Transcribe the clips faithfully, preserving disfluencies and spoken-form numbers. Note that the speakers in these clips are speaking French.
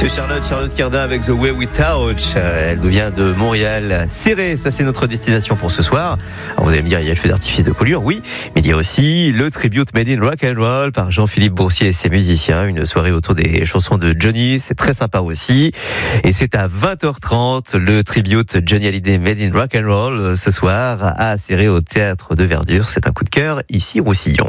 C'est Charlotte, Charlotte Cardin avec The Way We Touch. Elle nous vient de Montréal. Serré, ça c'est notre destination pour ce soir. Alors vous allez me dire, il y a le feu d'artifice de Collioure, oui, mais il y a aussi le tribute Made in Rock and Roll par Jean-Philippe Boursier et ses musiciens. Une soirée autour des chansons de Johnny, c'est très sympa aussi. Et c'est à vingt heures trente le tribute Johnny Hallyday Made in Rock and Roll ce soir à Serré au Théâtre de Verdure. C'est un coup de cœur ici Roussillon.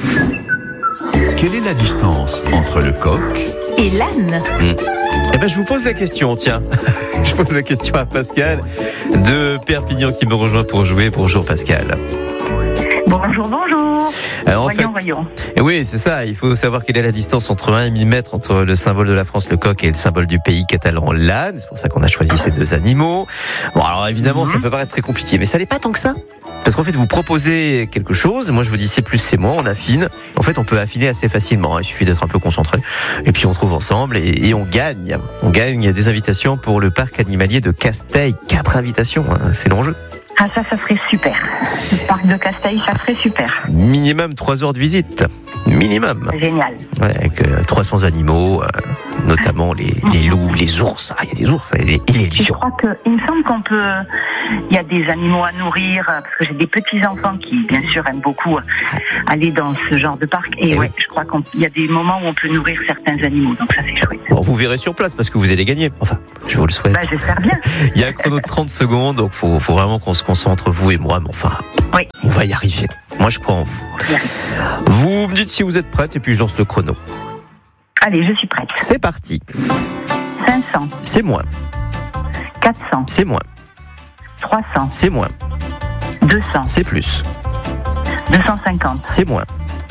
Quelle est la distance entre le coq et l'âne? mmh. Eh ben, je vous pose la question, tiens. Je pose la question à Pascal de Perpignan qui me rejoint pour jouer. Bonjour Pascal. Bonjour, bonjour. Alors, en voyons, fait, voyons. Oui, c'est ça. Il faut savoir quelle est la distance entre un et mille mètres entre le symbole de la France, le coq, et le symbole du pays catalan, l'âne. C'est pour ça qu'on a choisi ces deux animaux. Bon, alors évidemment, mm-hmm. ça peut paraître très compliqué, mais ça n'est pas tant que ça. Parce qu'en fait, vous proposez quelque chose. Moi, je vous dis c'est plus, c'est moins. On affine. En fait, on peut affiner assez facilement. Il suffit d'être un peu concentré. Et puis, on trouve ensemble et, et on gagne. On gagne des invitations pour le parc animalier de Casteil. Quatre invitations. Hein, c'est l'enjeu. Ah, ça, ça serait super. Le parc de Casteil, ça serait super. Minimum trois heures de visite. Minimum. Génial. Ouais, avec euh, trois cents animaux, euh, notamment les, les loups, les ours. Ah, il y a des ours et les, et les lions. Je crois que, il me semble qu'on peut, il y a des animaux à nourrir, parce que j'ai des petits-enfants qui, bien sûr, aiment beaucoup aller dans ce genre de parc. Et, et ouais, oui. je crois qu'il y a des moments où on peut nourrir certains animaux, donc ça, c'est chouette. Bon, vous verrez sur place, parce que vous allez gagner. Enfin, je vous le souhaite. Bah, j'espère bien. Il y a un chrono de trente secondes, donc faut, faut vraiment qu'on se concentre, vous et moi, mais enfin, oui. on va y arriver. Moi, je crois en vous. Oui. Vous me dites si vous êtes prête, et puis je lance le chrono. Allez, je suis prête. C'est parti. cinq cents. C'est moins. quatre cents. C'est moins. trois cents. C'est moins. deux cents. C'est plus. deux cent cinquante. C'est moins.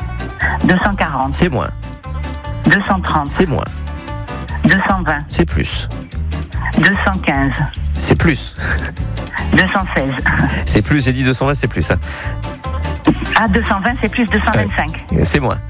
deux cent quarante. C'est moins. deux cent trente. C'est moins. deux cent vingt. C'est plus. deux cent quinze. C'est plus. deux cent seize. C'est plus, j'ai dit deux cent vingt, c'est plus. Hein. Ah, deux cent vingt, c'est plus deux cent vingt-cinq. Ouais. C'est moins.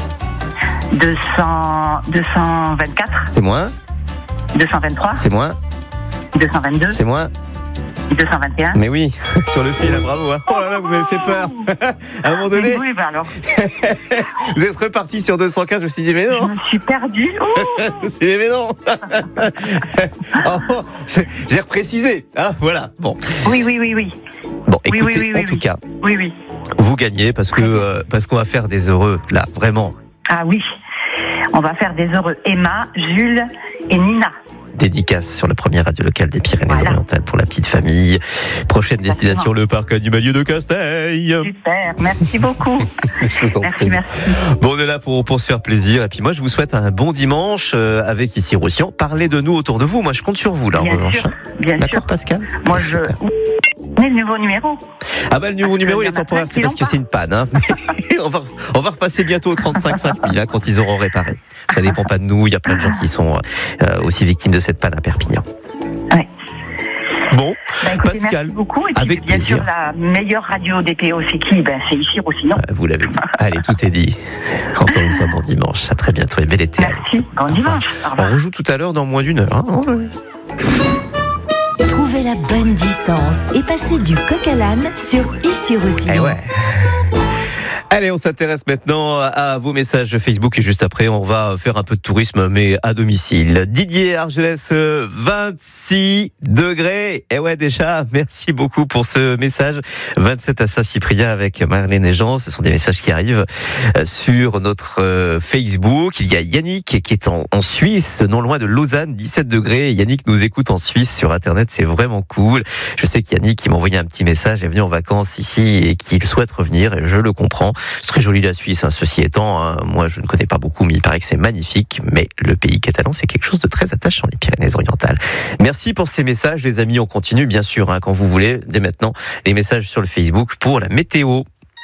deux cents, deux cent vingt-quatre. C'est moins. deux cent vingt-trois. C'est moins. deux cent vingt-deux. C'est moins. deux cent vingt et un. Mais oui, sur le fil, bravo. Hein. Oh là là, vous m'avez fait peur. À un moment donné, oui, bah alors. vous êtes reparti sur deux cent quinze, je me suis dit, mais non. Je me suis perdue. C'est mais non. Oh, j'ai reprécisé. Hein, voilà. Bon. Oui, oui, oui, oui. Bon, écoutez, oui, oui, oui, en oui, tout oui. cas, oui, oui. vous gagnez parce que euh, parce qu'on va faire des heureux là, vraiment. Ah oui, on va faire des heureux. Emma, Jules et Nina. Dédicace sur le premier radio local des Pyrénées-Orientales pour la petite famille. Prochaine Exactement. destination, le parc animalier de Casteil. Super, merci beaucoup. Je vous en merci, prie. merci. Bon, on est là pour, pour se faire plaisir. Et puis moi, je vous souhaite un bon dimanche euh, avec ici Roussillon. Parlez de nous autour de vous. Moi, je compte sur vous là, bien en revanche. Sûr, bien D'accord, sûr. Pascal. Moi, c'est je. super. On est le nouveau numéro. Ah bah le nouveau numéro il est temporaire, c'est parce que pas. c'est une panne. Hein. on, va, on va repasser bientôt aux trente-cinq cinq mille hein, quand ils auront réparé. Ça dépend pas de nous, il y a plein de gens qui sont euh, aussi victimes de cette panne à Perpignan. Ouais. Bon, bah, écoutez, Pascal, merci beaucoup. Et puis, avec bien plaisir. sûr, la meilleure radio des P O, c'est qui ben, c'est ici Roussillon. Euh, vous l'avez dit. Allez, tout est dit. Encore une fois, bon dimanche. À très bientôt et bel été. Merci, bon dimanche. Au revoir. On rejoue tout à l'heure dans moins d'une heure. Hein. Trouvez la bonne distance et passez du coq à l'âne sur Ici Roussillon. Eh ouais. Allez, on s'intéresse maintenant à vos messages Facebook et juste après, on va faire un peu de tourisme, mais à domicile. Didier Argelès, vingt-six degrés. Eh ouais, déjà, merci beaucoup pour ce message. vingt-sept à Saint-Cyprien avec Marlène et Jean. Ce sont des messages qui arrivent sur notre Facebook. Il y a Yannick qui est en, en Suisse, non loin de Lausanne, dix-sept degrés. Yannick nous écoute en Suisse sur Internet, c'est vraiment cool. Je sais qu'Yannick, qui m'a envoyé un petit message, est venu en vacances ici et qu'il souhaite revenir, et je le comprends. C'est très joli la Suisse, hein. Ceci étant, hein, moi je ne connais pas beaucoup, mais il paraît que c'est magnifique. Mais le pays catalan, c'est quelque chose de très attachant, les Pyrénées-Orientales. Merci pour ces messages, les amis. On continue, bien sûr, hein, quand vous voulez, dès maintenant, les messages sur le Facebook pour la météo.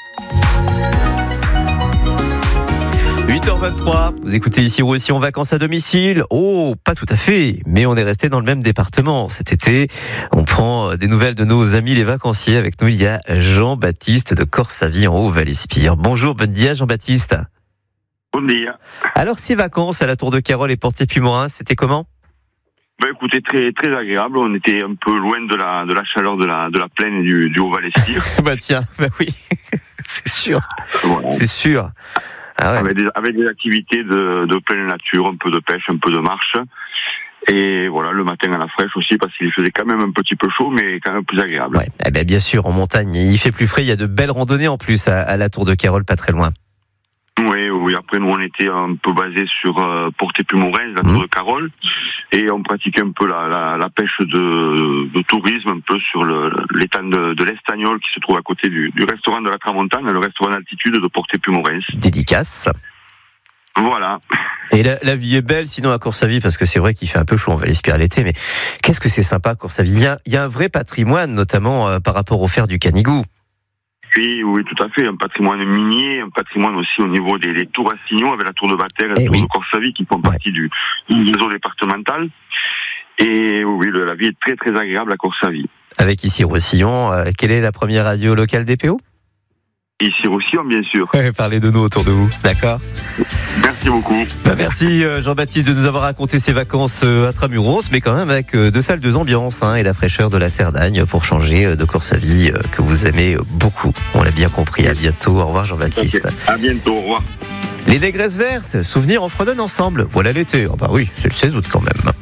huit heures vingt-trois, vous écoutez Ici Roussillon, vacances à domicile. Oh, pas tout à fait, mais on est resté dans le même département. Cet été, on prend des nouvelles de nos amis les vacanciers. Avec nous, il y a Jean-Baptiste de Corsavie en Haut-Val-Espire. Bonjour, bon dia Jean-Baptiste. Bon dia. Alors, ces vacances à la Tour de Carol et Portier-Puimorin, c'était comment ? Bah écoutez, très très agréable. On était un peu loin de la de la chaleur de la de la plaine et du, du Haut-Val-Espire. Bah tiens, bah oui, c'est sûr, Voilà. c'est sûr. Ah ouais. avec, des, avec des activités de, de pleine nature, un peu de pêche, un peu de marche. Et voilà, le matin à la fraîche aussi, parce qu'il faisait quand même un petit peu chaud, mais quand même plus agréable. Ouais. Eh ben, bien sûr, en montagne, il fait plus frais. Il y a de belles randonnées en plus à, à la Tour de Carol, pas très loin. Oui, oui. Après, nous, on était un peu basé sur euh, Porté-Puy-Morez, la mmh. Tour de Carol, et on pratiquait un peu la, la, la pêche de, de tourisme, un peu sur le, l'étang de, de l'Estagnol, qui se trouve à côté du, du restaurant de la Tramontane, le restaurant d'altitude de Porté-Puy-Morez. Dédicace. Voilà. Et la, la vie est belle, sinon à Courcavie, parce que c'est vrai qu'il fait un peu chaud, on va l'espérer l'été, mais qu'est-ce que c'est sympa à Courcavie. Il y a, il y a un vrai patrimoine, notamment euh, par rapport au fer du Canigou. Oui, oui, tout à fait. Un patrimoine minier, un patrimoine aussi au niveau des, des tours à signaux, avec la tour de Battère et la eh tour oui. de Corsavie, qui font partie ouais. du, du réseau départemental. Et oui, la vie est très, très agréable à Corsavie. Avec ici Roussillon, euh, quelle est la première radio locale des P O ? Ici Roussillon, bien sûr. Ouais, parlez de nous autour de vous, d'accord ? Merci beaucoup. Bah merci Jean-Baptiste de nous avoir raconté ses vacances intramuros, mais quand même avec deux salles, deux ambiances hein, et la fraîcheur de la Cerdagne pour changer de Courcavie que vous aimez beaucoup. On l'a bien compris. À bientôt. Au revoir Jean-Baptiste. Okay. À bientôt. Au revoir. Les Négresses vertes, souvenirs en fredonne ensemble. Voilà l'été. Oh bah oui, c'est le seize août quand même.